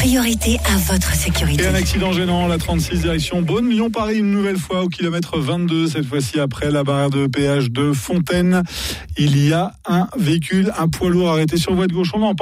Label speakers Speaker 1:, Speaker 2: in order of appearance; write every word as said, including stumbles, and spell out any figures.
Speaker 1: priorité à votre sécurité.
Speaker 2: Et un accident gênant, la trente-six direction Beaune, Lyon-Paris, une nouvelle fois au kilomètre vingt-deux, cette fois-ci après la barrière de péage de Fontaine. Il y a un véhicule, un poids lourd arrêté sur voie de gauche. On en parle.